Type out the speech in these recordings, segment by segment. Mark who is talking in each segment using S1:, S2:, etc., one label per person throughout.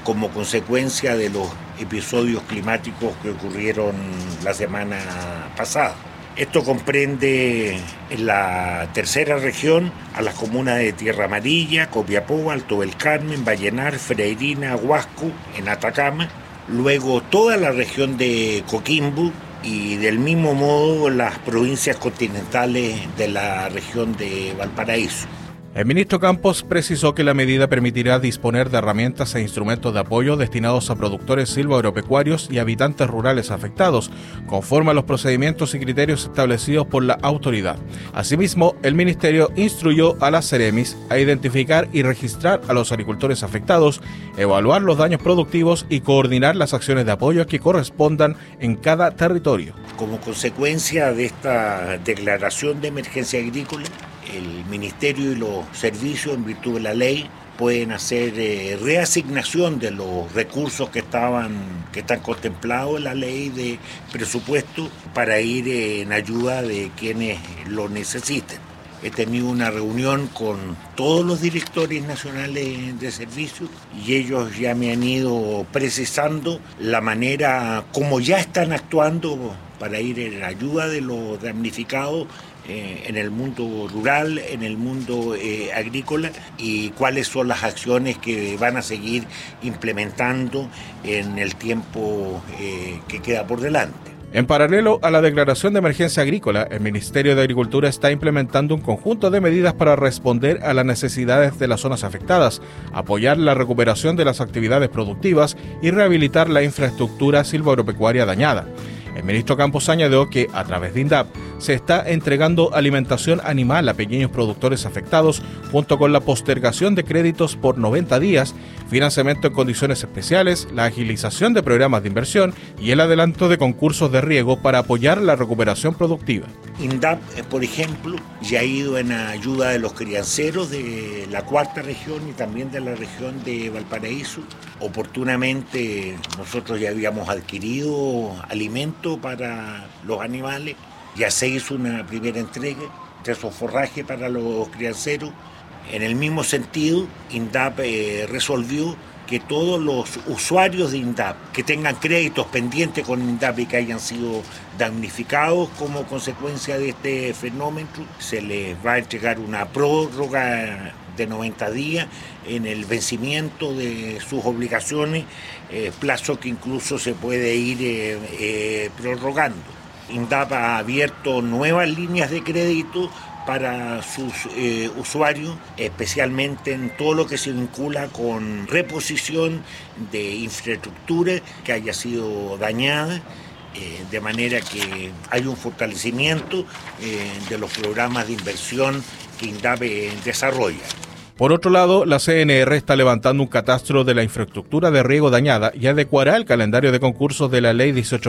S1: como consecuencia de los episodios climáticos que ocurrieron la semana pasada. Esto comprende en la tercera región a las comunas de Tierra Amarilla, Copiapó, Alto del Carmen, Vallenar, Freirina, Huasco, en Atacama, luego toda la región de Coquimbo y del mismo modo las provincias continentales de la región de Valparaíso.
S2: El ministro Campos precisó que la medida permitirá disponer de herramientas e instrumentos de apoyo destinados a productores silvoagropecuarios y habitantes rurales afectados, conforme a los procedimientos y criterios establecidos por la autoridad. Asimismo, el ministerio instruyó a las Ceremis a identificar y registrar a los agricultores afectados, evaluar los daños productivos y coordinar las acciones de apoyo que correspondan en cada territorio.
S1: Como consecuencia de esta declaración de emergencia agrícola, el Ministerio y los servicios, en virtud de la ley, pueden hacer reasignación de los recursos que están contemplados en la ley de presupuesto para ir en ayuda de quienes lo necesiten. He tenido una reunión con todos los directores nacionales de servicios y ellos ya me han ido precisando la manera como ya están actuando para ir en ayuda de los damnificados en el mundo rural, en el mundo agrícola, y cuáles son las acciones que van a seguir implementando en el tiempo que queda por delante.
S2: En paralelo a la declaración de emergencia agrícola, el Ministerio de Agricultura está implementando un conjunto de medidas para responder a las necesidades de las zonas afectadas, apoyar la recuperación de las actividades productivas y rehabilitar la infraestructura silvoagropecuaria dañada. El ministro Campos añadió que, a través de INDAP, se está entregando alimentación animal a pequeños productores afectados, junto con la postergación de créditos por 90 días, financiamiento en condiciones especiales, la agilización de programas de inversión y el adelanto de concursos de riego para apoyar la recuperación productiva.
S1: INDAP, por ejemplo, ya ha ido en ayuda de los crianceros de la cuarta región y también de la región de Valparaíso. Oportunamente nosotros ya habíamos adquirido alimento para los animales, ya se hizo una primera entrega de esos forrajes para los crianceros. En el mismo sentido, INDAP resolvió que todos los usuarios de INDAP que tengan créditos pendientes con INDAP y que hayan sido damnificados como consecuencia de este fenómeno, se les va a entregar una prórroga de 90 días en el vencimiento de sus obligaciones, plazo que incluso se puede ir prorrogando. INDAP ha abierto nuevas líneas de crédito para sus usuarios, especialmente en todo lo que se vincula con reposición de infraestructura que haya sido dañada, de manera que hay un fortalecimiento de los programas de inversión que INDAP desarrolla.
S2: Por otro lado, la CNR está levantando un catastro de la infraestructura de riego dañada y adecuará el calendario de concursos de la Ley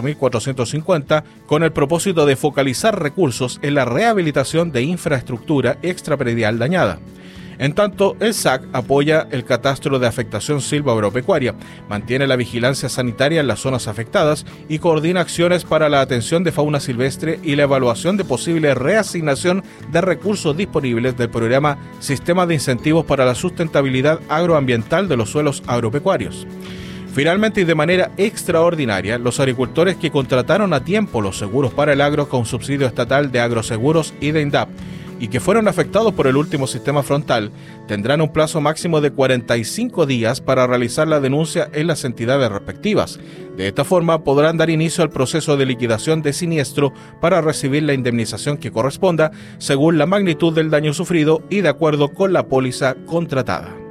S2: 18.450 con el propósito de focalizar recursos en la rehabilitación de infraestructura extrapredial dañada. En tanto, el SAC apoya el catastro de afectación silvoagropecuaria, mantiene la vigilancia sanitaria en las zonas afectadas y coordina acciones para la atención de fauna silvestre y la evaluación de posible reasignación de recursos disponibles del programa Sistema de Incentivos para la Sustentabilidad Agroambiental de los Suelos Agropecuarios. Finalmente, y de manera extraordinaria, los agricultores que contrataron a tiempo los seguros para el agro con subsidio estatal de agroseguros y de INDAP y que fueron afectados por el último sistema frontal, tendrán un plazo máximo de 45 días para realizar la denuncia en las entidades respectivas. De esta forma, podrán dar inicio al proceso de liquidación de siniestro para recibir la indemnización que corresponda según la magnitud del daño sufrido y de acuerdo con la póliza contratada.